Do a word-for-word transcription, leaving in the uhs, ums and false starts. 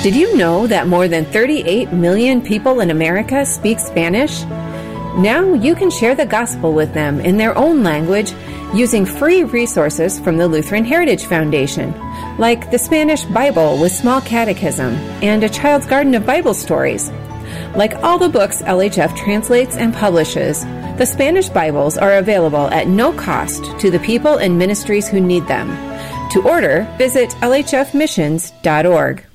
Did you know that more than thirty-eight million people in America speak Spanish? Now you can share the gospel with them in their own language using free resources from the Lutheran Heritage Foundation, like the Spanish Bible with Small Catechism and A Child's Garden of Bible Stories. Like all the books L H F translates and publishes, the Spanish Bibles are available at no cost to the people and ministries who need them. To order, visit L H F missions dot org.